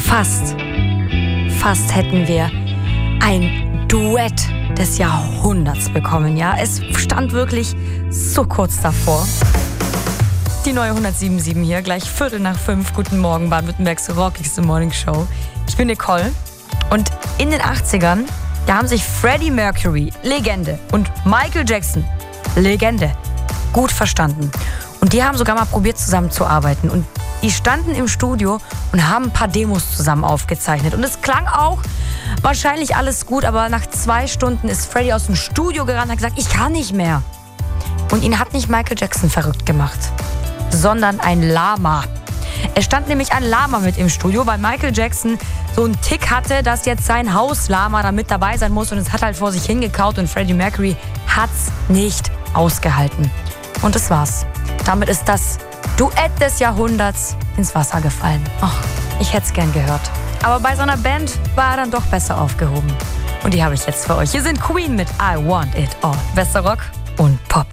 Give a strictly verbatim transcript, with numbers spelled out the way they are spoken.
fast, fast hätten wir ein Duett des Jahrhunderts bekommen, ja. Es stand wirklich so kurz davor. Die neue hundertsieben Komma sieben hier, gleich Viertel nach fünf. Guten Morgen, Baden-Württembergs rockigste Morningshow. Ich bin Nicole und in den achtzigern, da haben sich Freddie Mercury, Legende, und Michael Jackson, Legende, gut verstanden. Und die haben sogar mal probiert, zusammenzuarbeiten. Und die standen im Studio und haben ein paar Demos zusammen aufgezeichnet. Und es klang auch wahrscheinlich alles gut, aber nach zwei Stunden ist Freddie aus dem Studio gerannt und hat gesagt, ich kann nicht mehr. Und ihn hat nicht Michael Jackson verrückt gemacht, sondern ein Lama. Es stand nämlich ein Lama mit im Studio, weil Michael Jackson so einen Tick hatte, dass jetzt sein Hauslama da mit dabei sein muss. Und es hat halt vor sich hingekaut und Freddie Mercury hat's nicht ausgehalten. Und das war's. Damit ist das Duett des Jahrhunderts ins Wasser gefallen. Ach, ich hätte es gern gehört. Aber bei so einer Band war er dann doch besser aufgehoben. Und die habe ich jetzt für euch. Hier sind Queen mit I Want It All. Bester Rock und Pop.